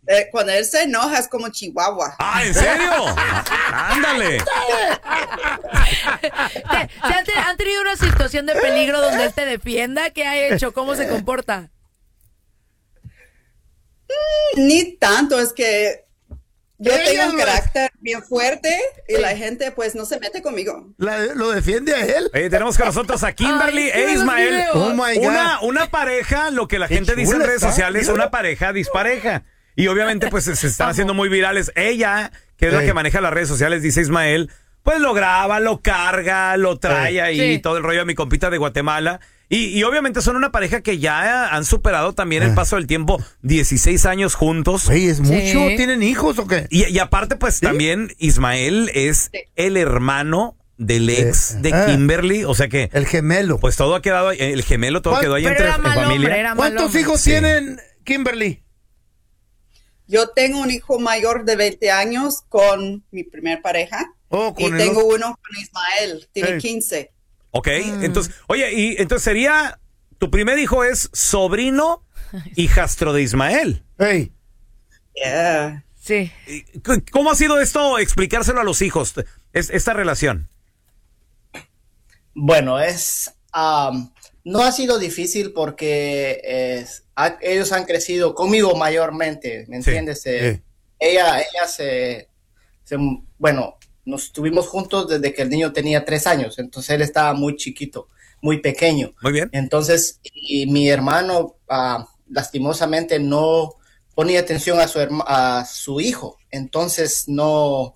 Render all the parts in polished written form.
Cuando él se enoja es como Chihuahua. Ah, ¿en serio? Ándale. ¿Han tenido una situación de peligro donde él te defienda? ¿Qué ha hecho? ¿Cómo se comporta? Ni tanto, es que yo tengo un carácter bien fuerte y la gente pues no se mete conmigo. ¿Lo defiende a él? Tenemos con nosotros a Kimberly e Ismael. Oh my God. Una pareja, lo que la gente dice en redes sociales, una pareja dispareja. Y obviamente pues se están haciendo muy virales. Ella, que es la que maneja las redes sociales, dice Ismael, pues lo graba, lo carga, lo trae ahí, todo el rollo a mi compita de Guatemala. Y obviamente son una pareja que ya han superado también el paso del tiempo, 16 años juntos. Güey, ¿es mucho? ¿Tienen hijos o qué? Y aparte, pues también Ismael es el hermano del ex de Kimberly, o sea que... El gemelo. Pues todo ha quedado, el gemelo, todo quedó ahí entre en familia. ¿Cuántos hijos tienen, Kimberly? Yo tengo un hijo mayor de 20 años con mi primer pareja. Y tengo uno con Ismael, tiene 15. Ok, entonces, oye, y entonces sería, tu primer hijo es sobrino hijastro de Ismael. Hey. Yeah. Sí. ¿Cómo ha sido esto, explicárselo a los hijos, esta relación? Bueno, no ha sido difícil porque ellos han crecido conmigo mayormente, ¿me entiendes? Ella bueno, nos estuvimos juntos desde que el niño tenía 3 años, entonces él estaba muy chiquito, muy pequeño. Muy bien. Entonces, y mi hermano lastimosamente no ponía atención a su hijo, entonces no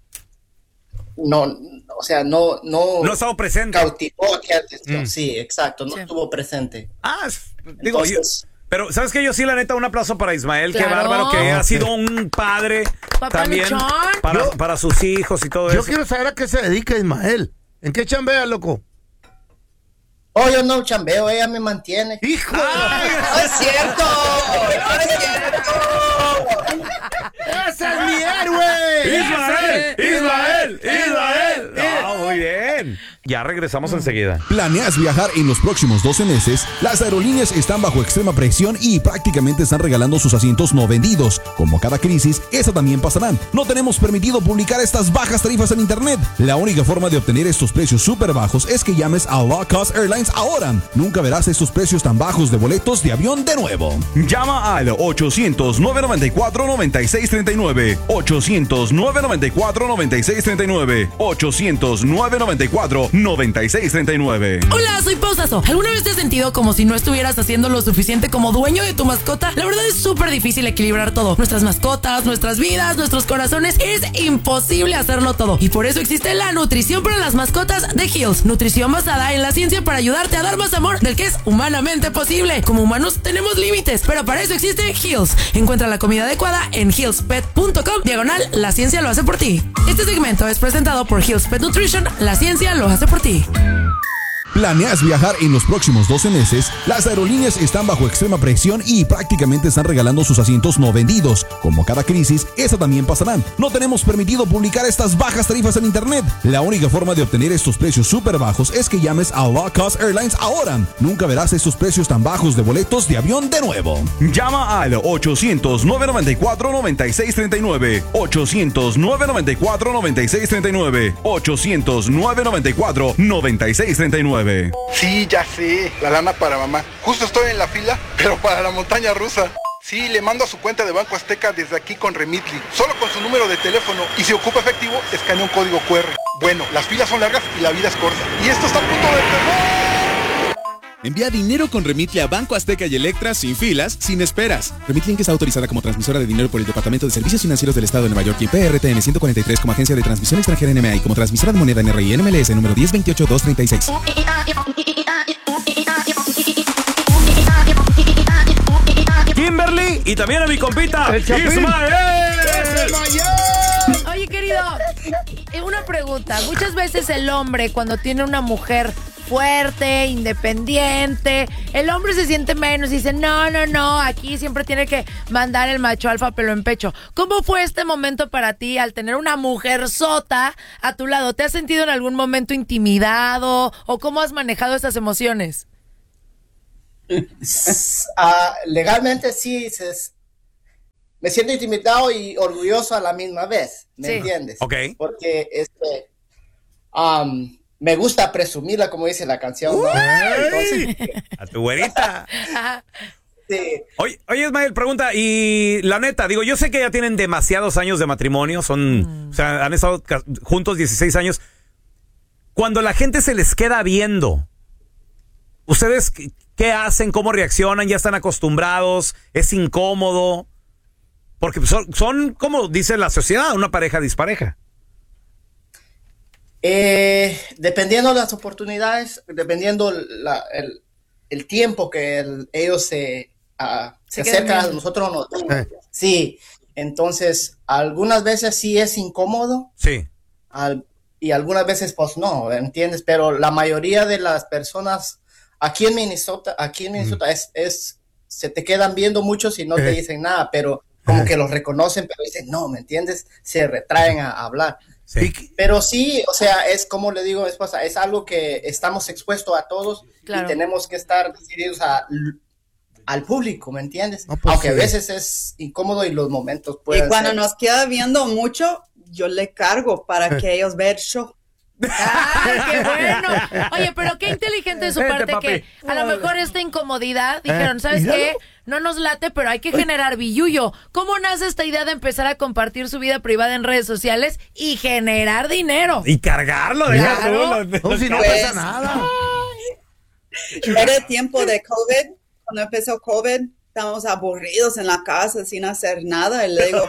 ha estado presente. Cautivó aquella atención. Sí, exacto, no estuvo presente. Digo, pero ¿sabes qué? Yo sí, la neta, un aplauso para Ismael, qué bárbaro, que ha sido un padre también para sus hijos y todo eso. Yo quiero saber a qué se dedica Ismael. ¿En qué chambea, loco? Yo no chambeo, ella me mantiene. ¡Hijo! ¡No es cierto! ¡No es cierto! ¡Ese es mi héroe! ¡Ismael! Muy bien. Ya regresamos enseguida. ¿Planeas viajar en los próximos 12 meses? Las aerolíneas están bajo extrema presión y prácticamente están regalando sus asientos no vendidos. Como cada crisis, esa también pasará. No tenemos permitido publicar estas bajas tarifas en internet. La única forma de obtener estos precios súper bajos es que llames a Low Cost Airlines ahora. Nunca verás estos precios tan bajos de boletos de avión de nuevo. Llama al 800-994-9639. 800-994-9639. 800-994-9639. Hola, soy Pausazo. ¿Alguna vez te has sentido como si no estuvieras haciendo lo suficiente como dueño de tu mascota? La verdad es súper difícil equilibrar todo. Nuestras mascotas, nuestras vidas, nuestros corazones. Es imposible hacerlo todo. Y por eso existe la nutrición para las mascotas de Hills. Nutrición basada en la ciencia para ayudarte a dar más amor del que es humanamente posible. Como humanos tenemos límites, pero para eso existe Hills. Encuentra la comida adecuada en hillspet.com/. La ciencia lo hace por ti. Este segmento es presentado por Hills Pet Nutrition. La ciencia lo hace por ti. ¿Planeas viajar en los próximos 12 meses? Las aerolíneas están bajo extrema presión y prácticamente están regalando sus asientos no vendidos. Como cada crisis, esa también pasará. No tenemos permitido publicar estas bajas tarifas en internet. La única forma de obtener estos precios súper bajos es que llames a Low Cost Airlines ahora. Nunca verás estos precios tan bajos de boletos de avión de nuevo. Llama al 800-994-9639. 800-994-9639. 800-994-9639. Sí, ya sé, la lana para mamá. Justo estoy en la fila, pero para la montaña rusa. Sí, le mando a su cuenta de Banco Azteca desde aquí con Remitly, solo con su número de teléfono, y si ocupa efectivo, escanea un código QR. Bueno, las filas son largas y la vida es corta. Y esto está a punto de terminar. Envía dinero con Remitly a Banco Azteca y Electra sin filas, sin esperas. Remitly es autorizada como transmisora de dinero por el Departamento de Servicios Financieros del Estado de Nueva York y PRTN 143 como agencia de transmisión extranjera NMA y como transmisora de moneda NRI NMLS número 1028236. Kimberly y también a mi compita Ismael. Oye, querido, una pregunta. Muchas veces el hombre, cuando tiene una mujer fuerte, independiente, el hombre se siente menos y dice, no, aquí siempre tiene que mandar el macho alfa pelo en pecho. ¿Cómo fue este momento para ti al tener una mujer sota a tu lado? ¿Te has sentido en algún momento intimidado o cómo has manejado esas emociones? Legalmente sí, me siento intimidado y orgulloso a la misma vez, ¿me entiendes? Ok. Porque me gusta presumirla, como dice la canción, ¿no? Entonces, a tu güerita. sí. Oye, Ismael, pregunta, y la neta, digo, yo sé que ya tienen demasiados años de matrimonio, o sea, han estado juntos 16 años. Cuando la gente se les queda viendo, ¿ustedes qué hacen? ¿Cómo reaccionan? ¿Ya están acostumbrados? ¿Es incómodo? Porque son como dice la sociedad, una pareja dispareja. Dependiendo de las oportunidades, dependiendo el tiempo que ellos se acercan a nosotros. Sí, entonces algunas veces sí es incómodo. Sí. Y algunas veces pues no, ¿entiendes? Pero la mayoría de las personas aquí en Minnesota se te quedan viendo muchos y no te dicen nada, pero como que los reconocen, pero dicen no, ¿me entiendes? Se retraen a hablar. Sí. Pero sí, o sea, es como le digo a mi esposa, es algo que estamos expuestos a todos y tenemos que estar decididos al público, ¿me entiendes? No, pues aunque a veces es incómodo y los momentos pueden ser. Y cuando ser... nos queda viendo mucho, yo le cargo para que ellos vean el show. ¡Ay, qué bueno! Oye, pero qué inteligente de su parte que a lo mejor esta incomodidad dijeron, ¿sabes qué? No nos late, pero hay que generar billullo. ¿Cómo nace esta idea de empezar a compartir su vida privada en redes sociales y generar dinero? Y cargarlo, claro. No, si no pasa nada. Era el tiempo de COVID. Cuando empezó COVID, estábamos aburridos en la casa sin hacer nada. Y le digo,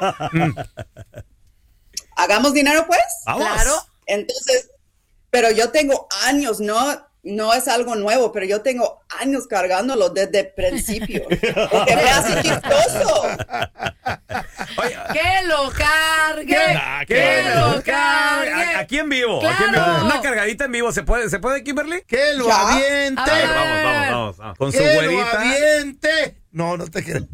¿hagamos dinero pues? Vamos. Claro. Entonces, pero yo tengo años, no es algo nuevo, pero yo tengo años cargándolo desde el principio. Porque me hace chistoso. Oye, ¡que lo cargue! ¡Que lo cargue! Aquí en vivo, ¡Claro! aquí en vivo. Una cargadita en vivo, ¿se puede, Kimberly? ¡Que lo aviente! A ver, vamos. Con su ¡Que güerita. lo aviente! No te creo.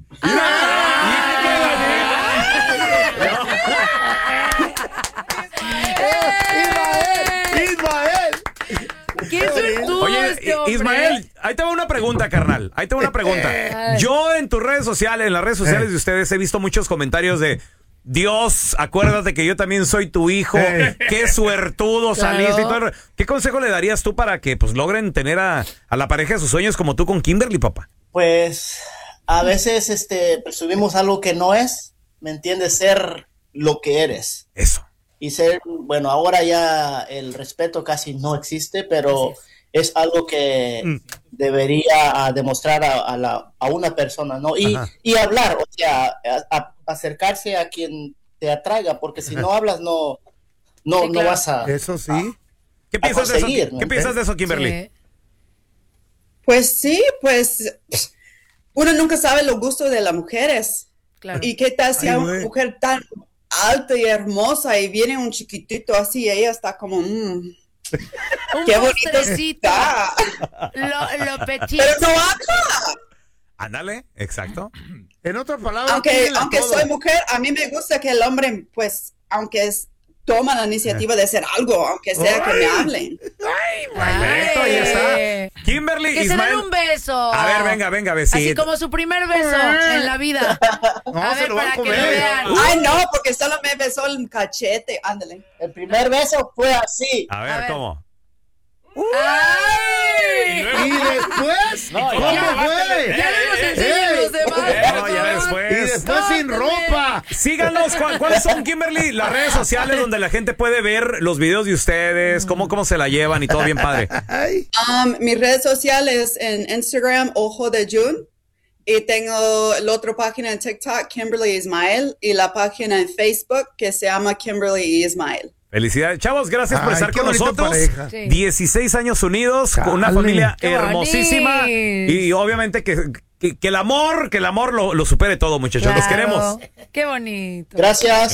¡Ismael! ¡Qué suertudo! Oye, este hombre! Ismael, ahí te va una pregunta, carnal. Ahí te va una pregunta. Yo en tus redes sociales, en las redes sociales de ustedes, he visto muchos comentarios de Dios, acuérdate que yo también soy tu hijo. Qué suertudo saliste y todo. ¿Qué consejo le darías tú para que pues logren tener a la pareja de sus sueños como tú con Kimberly, papá? Pues a veces presumimos algo que no es, ¿me entiendes? Ser lo que eres. Eso. Y ser, bueno, ahora ya el respeto casi no existe, pero es algo que debería demostrar a una persona, ¿no? Y hablar, o sea, acercarse a quien te atraiga, porque si no hablas, no vas a... Eso sí. ¿Qué piensas de eso? ¿Qué piensas de eso, Kimberly? Sí. Pues sí, pues uno nunca sabe los gustos de las mujeres. Claro. Y qué tal si hay una mujer tan alta y hermosa y viene un chiquitito así, ella está como qué bonito está. Lo pechito. Pero no habla. Ándale, exacto. En otras palabras, aunque soy mujer, a mí me gusta que el hombre, pues, toma la iniciativa de hacer algo, aunque sea que me hablen. Perfecto, ahí está. Kimberly, que Ismael. se den un beso. A ver, venga, besito. Así como su primer beso en la vida. A ver, para que lo vean. Ay, no, porque solo me besó el cachete. Ándale. El primer beso fue así. A ver, ¿cómo? ¡Ay! ¿Y después? No, ¿Cómo fue? Ya no nos enseñan los demás. No, ya después. Y después sin ropa. Síganos, ¿cuáles son, Kimberly? Las redes sociales donde la gente puede ver los videos de ustedes, cómo se la llevan y todo bien padre. Mis redes sociales en Instagram, Ojo de June. Y tengo la otra página en TikTok, Kimberly Ismael. Y la página en Facebook que se llama Kimberly Ismael. Felicidades, chavos, gracias por estar con nosotros. Sí. 16 años unidos, con una familia hermosísima. Y obviamente que el amor lo supere todo, muchachos. Los queremos. Qué bonito. Gracias.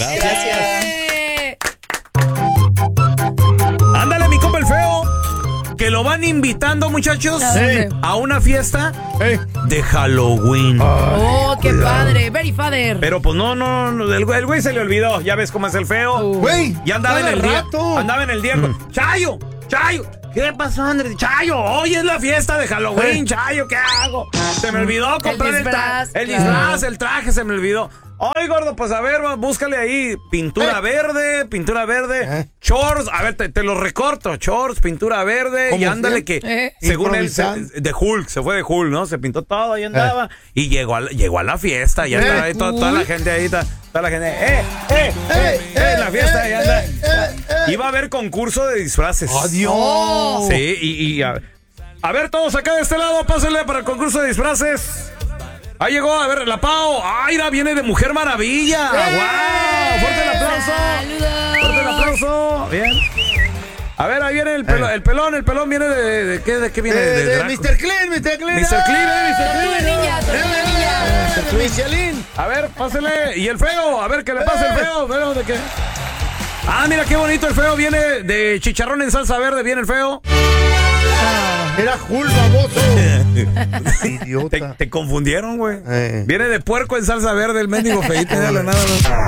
Ándale, mi compa el feo. Que lo van invitando, muchachos, a una fiesta de Halloween. Oh, qué padre. Very father. Pero pues no, el güey se le olvidó. Ya ves cómo es el feo. Güey, Y andaba en el rato. día. Chayo. ¿Qué pasó, Andrés? Chayo, hoy es la fiesta de Halloween, Chayo, ¿qué hago? Se me olvidó comprar el disfraz, disfraz, el traje, se me olvidó. Ay, gordo, pues a ver, búscale ahí pintura verde, shorts, a ver, te lo recorto, shorts, pintura verde, y ándale que, según él, de Hulk, se fue de Hulk, ¿no? Se pintó todo y andaba, y llegó a la fiesta, ya estaba ahí toda la gente ahí, toda la gente, la fiesta, ya anda. Iba a haber concurso de disfraces. ¡Adiós! Sí, y a ver, todos acá de este lado, pásenle para el concurso de disfraces. Ahí llegó, a ver, la Pau. ¡Ay, viene de Mujer Maravilla! ¡Wow! ¡Fuerte el aplauso! ¡Saludos! ¡Fuerte el aplauso! Bien. A ver, ahí viene el pelón. El pelón viene de qué viene? De Mr. Clean. Mr. Clean. Michelin. A ver, pásele. Y el feo, a ver, ¿qué le pasa el feo? ¿Pero de qué? Ah, mira qué bonito el feo. Viene de chicharrón en salsa verde, viene el feo. Era Hulk, baboso. Idiota. Te confundieron, güey. Viene de puerco en salsa verde el mendigo feíto. Nada más.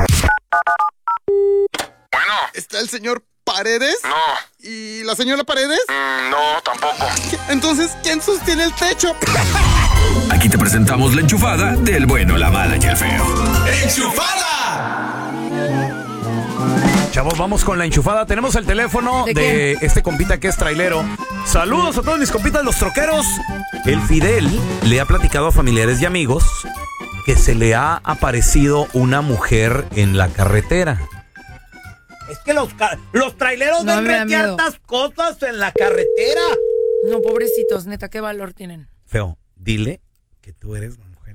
Bueno. ¿Está el señor Paredes? No. ¿Y la señora Paredes? No, tampoco. Entonces, ¿quién sostiene el techo? Aquí te presentamos la enchufada del bueno, la mala y el feo. ¡Enchufada! Chavos, vamos con la enchufada. Tenemos el teléfono de este compita que es trailero. Saludos a todos mis compitas los troqueros. El Fidel le ha platicado a familiares y amigos que se le ha aparecido una mujer en la carretera. Es que los traileros ven hartas cosas en la carretera. No, pobrecitos, neta, ¿qué valor tienen? Feo, dile que tú eres la mujer.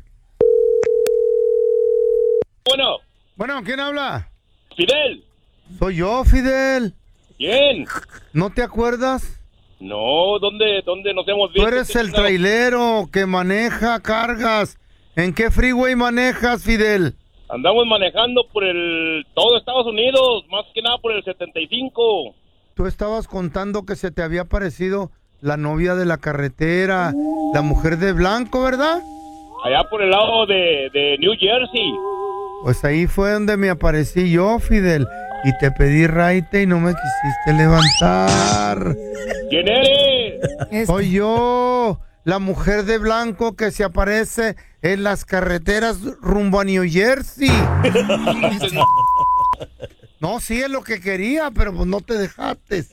Bueno, ¿quién habla? Fidel. Soy yo, Fidel. ¿Quién? ¿No te acuerdas? No, ¿dónde nos hemos visto? Tú eres el trailero que maneja cargas. ¿En qué freeway manejas, Fidel? Andamos manejando por todo Estados Unidos, más que nada por el 75. Tú estabas contando que se te había aparecido la novia de la carretera, la mujer de blanco, ¿verdad? Allá por el lado de New Jersey. Pues ahí fue donde me aparecí yo, Fidel. Y te pedí raite y no me quisiste levantar. ¿Quién eres? Soy yo, la mujer de blanco que se aparece en las carreteras rumbo a New Jersey. No, sí es lo que quería, pero pues no te dejaste.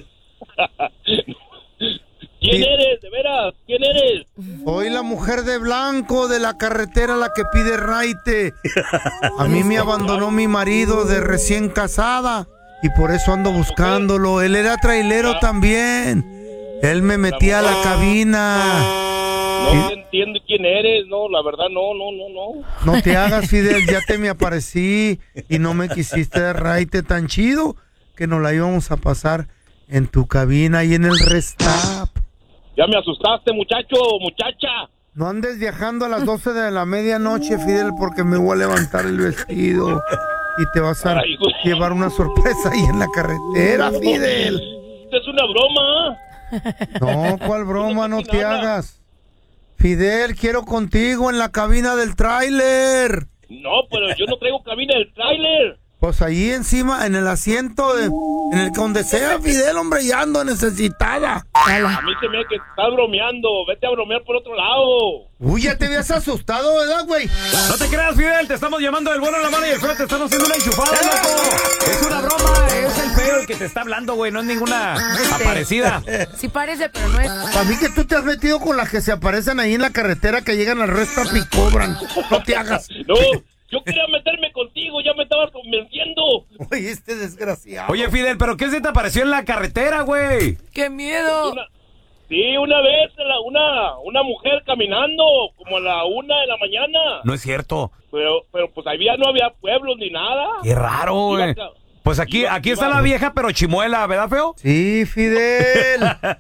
¿Quién eres? ¿De veras? ¿Quién eres? Soy la mujer de blanco de la carretera, la que pide raite. A mí me abandonó mi marido de recién casada y por eso ando buscándolo. Él era trailero también. Él me metía a la cabina. No entiendo quién eres, no, la verdad no. No te hagas, Fidel, ya te me aparecí y no me quisiste dar raite tan chido que nos la íbamos a pasar en tu cabina y en el restap. Ya me asustaste, muchacha. No andes viajando a las 12 de la medianoche, Fidel, porque me voy a levantar el vestido y te vas a llevar una sorpresa ahí en la carretera, Fidel. Esto es una broma. No, ¿cuál broma? No te hagas. Fidel, quiero contigo en la cabina del tráiler. No, pero yo no traigo cabina del tráiler. Pues ahí encima, en el asiento, en el donde sea, Fidel, hombre, ya ando necesitada. A mí se me hace que estás bromeando. Vete a bromear por otro lado. Uy, ya te habías asustado, ¿verdad, güey? No te creas, Fidel, te estamos llamando del bueno, la mala y el feo. Te estamos haciendo una enchufada, loco. Es una broma, es el feo el que te está hablando, güey. No es ninguna aparecida. Sí parece, pero no es. Para mí que tú te has metido con las que se aparecen ahí en la carretera, que llegan al restap y cobran. No te hagas. No. Yo quería meterme contigo, ya me estabas convenciendo. Oye, este desgraciado. Oye, Fidel, ¿pero qué se te apareció en la carretera, güey? ¡Qué miedo! Una vez una mujer caminando como a la 1 de la mañana. No es cierto. Pero pues ahí no había pueblos ni nada. Qué raro, güey. Pues aquí está la vieja, pero chimuela, ¿verdad, feo? Sí, Fidel.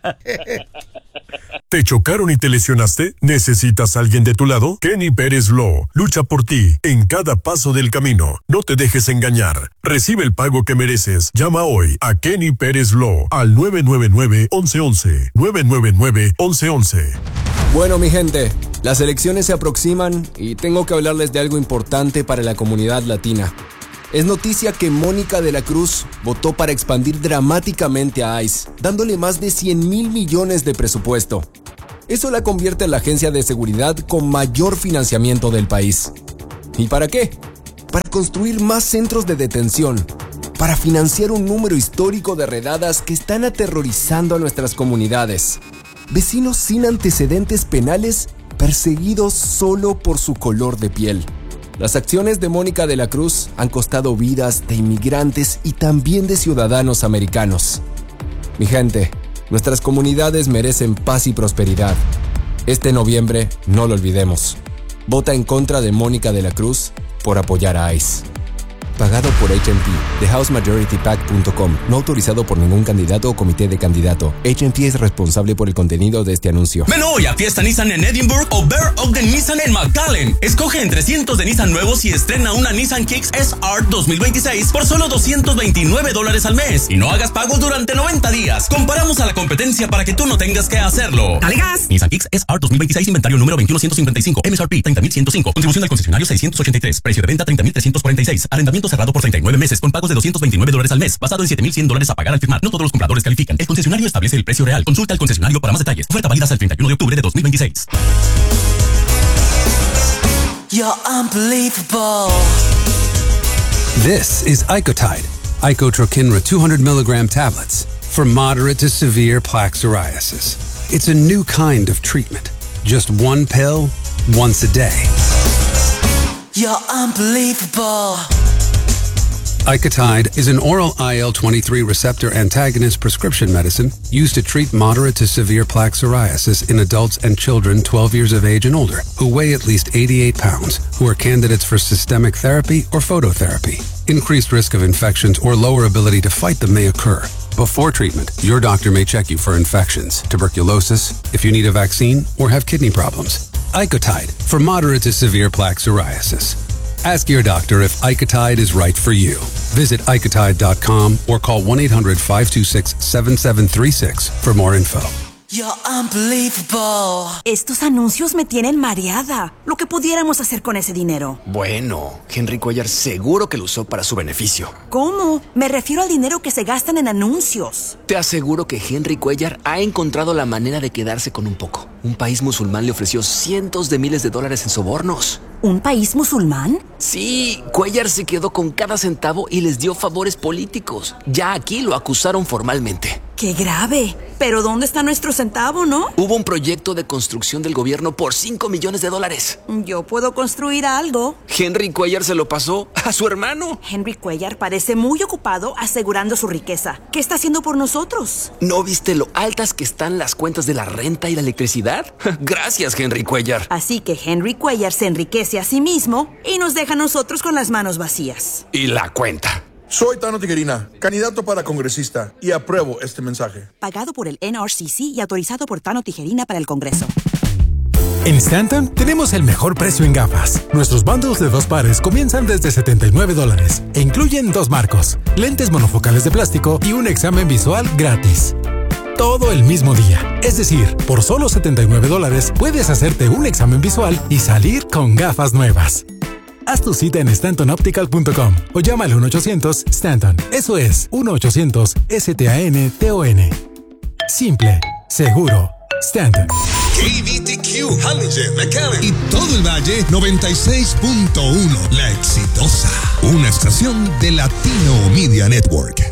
¿Te chocaron y te lesionaste? ¿Necesitas a alguien de tu lado? Kenny Pérez Law lucha por ti en cada paso del camino. No te dejes engañar. Recibe el pago que mereces. Llama hoy a Kenny Pérez Law al 999-1111. 999-1111. Bueno, mi gente, las elecciones se aproximan y tengo que hablarles de algo importante para la comunidad latina. Es noticia que Mónica de la Cruz votó para expandir dramáticamente a ICE, dándole más de 100,000 millones de presupuesto. Eso la convierte en la agencia de seguridad con mayor financiamiento del país. ¿Y para qué? para construir más centros de detención, para financiar un número histórico de redadas que están aterrorizando a nuestras comunidades. Vecinos sin antecedentes penales perseguidos solo por su color de piel. Las acciones de Mónica de la Cruz han costado vidas de inmigrantes y también de ciudadanos americanos. Mi gente, nuestras comunidades merecen paz y prosperidad. Este noviembre, no lo olvidemos. Vota en contra de Mónica de la Cruz por apoyar a ICE. Pagado por HMP, TheHouseMajorityPAC.com. No autorizado por ningún candidato o comité de candidato. HMP es responsable por el contenido de este anuncio. Ven hoy a Fiesta Nissan en Edinburgh o Bear of the Nissan en McAllen. Escoge entre cientos de Nissan nuevos y estrena una Nissan Kicks SR 2026 por solo $229 al mes. Y no hagas pagos durante 90 días. Comparamos a la competencia para que tú no tengas que hacerlo. ¡Dale gas! Nissan Kicks SR 2026, inventario número 21155, MSRP 30.105, contribución al concesionario 683, precio de venta 30.346, arrendamiento cerrado por 39 meses con pagos de $229 al mes, basado en $7,100 a pagar al firmar. No todos los compradores califican. El concesionario establece el precio real. Consulta al concesionario para más detalles. Oferta válida hasta el 31 de octubre de 2026. You're unbelievable. This is Icotide, Icotrokinra 200 milligram tablets for moderate to severe plaque psoriasis. It's a new kind of treatment. Just one pill, once a day. You're unbelievable. Icotide is an oral IL-23 receptor antagonist prescription medicine used to treat moderate to severe plaque psoriasis in adults and children 12 years of age and older who weigh at least 88 pounds, who are candidates for systemic therapy or phototherapy. Increased risk of infections or lower ability to fight them may occur. Before treatment, your doctor may check you for infections, tuberculosis, if you need a vaccine, or have kidney problems. Icotide for moderate to severe plaque psoriasis. Ask your doctor if Icotide is right for you. Visit Icotide.com or call 1-800-526-7736 for more info. You're unbelievable. Estos anuncios me tienen mareada. Lo que pudiéramos hacer con ese dinero. Bueno, Henry Cuellar seguro que lo usó para su beneficio. ¿Cómo? Me refiero al dinero que se gastan en anuncios. Te aseguro que Henry Cuellar ha encontrado la manera de quedarse con un poco. Un país musulmán le ofreció cientos de miles de dólares en sobornos. ¿Un país musulmán? Sí, Cuellar se quedó con cada centavo y les dio favores políticos. Ya aquí lo acusaron formalmente. ¡Qué grave! ¿Pero dónde está nuestro centavo, no? Hubo un proyecto de construcción del gobierno por $5 millones. Yo puedo construir algo. Henry Cuellar se lo pasó a su hermano. Henry Cuellar parece muy ocupado asegurando su riqueza. ¿Qué está haciendo por nosotros? ¿No viste lo altas que están las cuentas de la renta y la electricidad? Gracias, Henry Cuellar. Así que Henry Cuellar se enriquece a sí mismo y nos deja a nosotros con las manos vacías. Y la cuenta. Soy Tano Tijerina, candidato para congresista, y apruebo este mensaje. Pagado por el NRCC y autorizado por Tano Tijerina para el Congreso. En Stanton tenemos el mejor precio en gafas. Nuestros bundles de 2 pares comienzan desde $79 e incluyen 2 marcos, lentes monofocales de plástico y un examen visual gratis. Todo el mismo día. Es decir, por solo $79 puedes hacerte un examen visual y salir con gafas nuevas. Haz tu cita en StantonOptical.com o llama al 1-800-STANTON. Eso es 1-800-STANTON. Simple, seguro, Stanton. KBTQ, Hallinger, McAllen y todo el Valle 96.1. La Exitosa, una estación de Latino Media Network.